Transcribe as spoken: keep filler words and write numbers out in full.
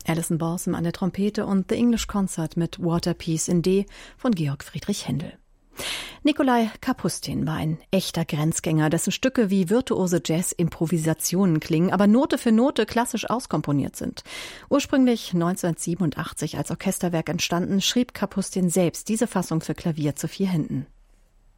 Alison Balsam an der Trompete und The English Concert mit Waterpiece in D von Georg Friedrich Händel. Nikolai Kapustin war ein echter Grenzgänger, dessen Stücke wie virtuose Jazz-Improvisationen klingen, aber Note für Note klassisch auskomponiert sind. Ursprünglich neunzehnhundertsiebenundachtzig als Orchesterwerk entstanden, schrieb Kapustin selbst diese Fassung für Klavier zu vier Händen.